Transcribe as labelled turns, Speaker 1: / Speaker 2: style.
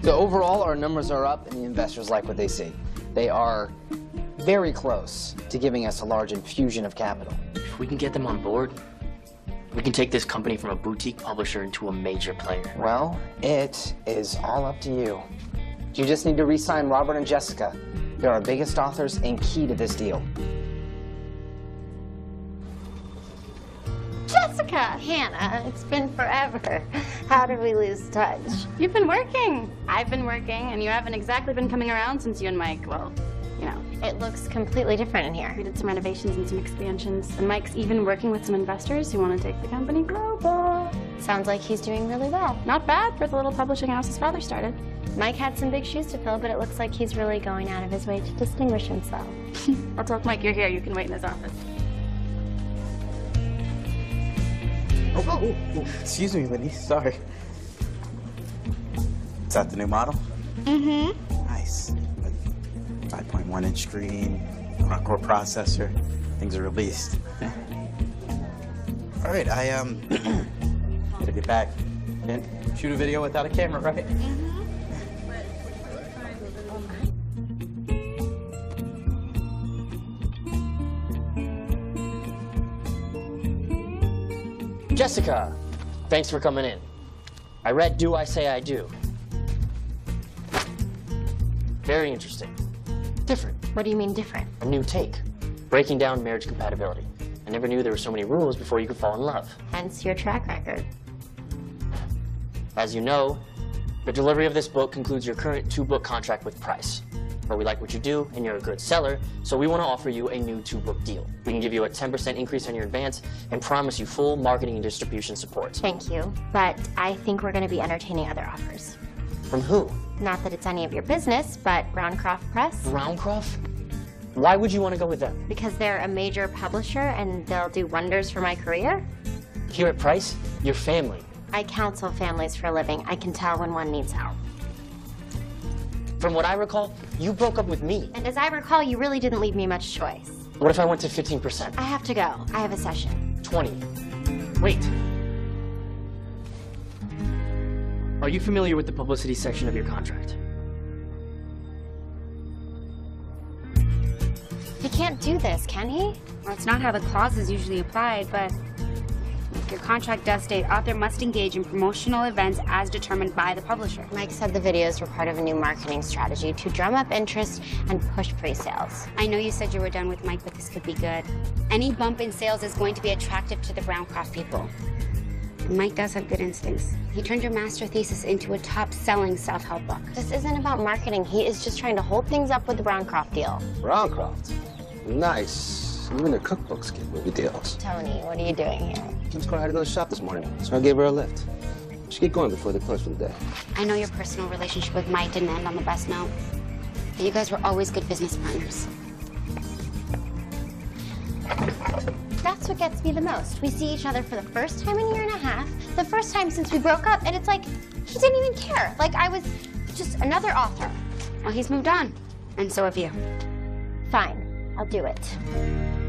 Speaker 1: So overall, our numbers are up and the investors like what they see. They are very close to giving us a large infusion of capital.
Speaker 2: If we can get them on board, we can take this company from a boutique publisher into a major player.
Speaker 1: Well, it is all up to you. You just need to re-sign Robert and Jessica. They're our biggest authors and key to this deal.
Speaker 3: Jessica! Hannah, it's been forever. How did we lose touch?
Speaker 4: You've been working. I've been working, and you haven't exactly been coming around since you and Mike, well, you know.
Speaker 3: It looks completely different in here.
Speaker 4: We did some renovations and some expansions, and Mike's even working with some investors who want to take the company global.
Speaker 3: Sounds like he's doing really well.
Speaker 4: Not bad for the little publishing house his father started.
Speaker 3: Mike had some big shoes to fill, but it looks like he's really going out of his way to distinguish himself.
Speaker 4: I'll tell Mike you're here. You can wait in his office.
Speaker 5: Oh, excuse me, Minnie. Sorry. Is that the new model?
Speaker 3: Mm-hmm.
Speaker 5: Nice. 5.1-inch screen, quad-core processor. Things are released. All right, I gotta get back. Can't shoot a video without a camera, right?
Speaker 2: Jessica, thanks for coming in. I read Do I Say I Do. Very interesting. Different.
Speaker 3: What do you mean different?
Speaker 2: A new take. Breaking down marriage compatibility. I never knew there were so many rules before you could fall in love.
Speaker 3: Hence your track record.
Speaker 2: As you know, the delivery of this book concludes your current 2-book contract with Price. But we like what you do, and you're a good seller, so we want to offer you a new 2-book deal. We can give you a 10% increase on your advance and promise you full marketing and distribution support.
Speaker 3: Thank you, but I think we're going to be entertaining other offers.
Speaker 2: From who?
Speaker 3: Not that it's any of your business, but Browncroft Press.
Speaker 2: Browncroft? Why would you want to go with them?
Speaker 3: Because they're a major publisher and they'll do wonders for my career.
Speaker 2: Here at Price, you're family.
Speaker 3: I counsel families for a living. I can tell when one needs help.
Speaker 2: From what I recall, you broke up with me.
Speaker 3: And as I recall, you really didn't leave me much choice.
Speaker 2: What if I went to 15%?
Speaker 3: I have to go. I have a session.
Speaker 2: 20. Wait. Are you familiar with the publicity section of your contract?
Speaker 3: He can't do this, can he?
Speaker 6: Well, it's not how the clause is usually applied, but your contract does state author must engage in promotional events as determined by the publisher.
Speaker 3: Mike said the videos were part of a new marketing strategy to drum up interest and push pre-sales.
Speaker 6: I know you said you were done with Mike, but this could be good. Any bump in sales is going to be attractive to the Browncroft people. And Mike does have good instincts. He turned your master thesis into a top-selling self-help book.
Speaker 3: This isn't about marketing. He is just trying to hold things up with the Browncroft deal.
Speaker 7: Browncroft? Nice. Even their cookbooks get movie deals.
Speaker 3: Tony, what are you doing here?
Speaker 7: Kim's car had to go to the shop this morning, so I gave her a lift. She get going before they close for the day.
Speaker 6: I know your personal relationship with Mike didn't end on the best note, but you guys were always good business partners.
Speaker 3: That's what gets me the most. We see each other for the first time in a year and a half, the first time since we broke up, and it's like, he didn't even care. Like I was just another author.
Speaker 6: Well, he's moved on, and so have you.
Speaker 3: Fine, I'll do it.